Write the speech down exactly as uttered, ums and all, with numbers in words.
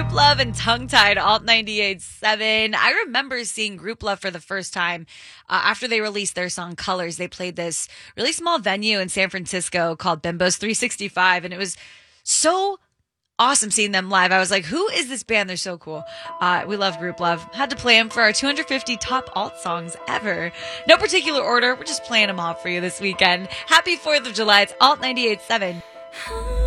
Grouplove and Tongue Tied, Alt ninety-eight point seven. I remember seeing Grouplove for the first time uh, after they released their song Colors. They played this really small venue in San Francisco called Bimbo's three sixty-five, and it was so awesome seeing them live. I was like, who is this band? They're so cool. Uh, we love Grouplove. Had to play them for our two hundred fifty top alt songs ever. No particular order. We're just playing them all for you this weekend. Happy fourth of July. It's Alt ninety-eight point seven.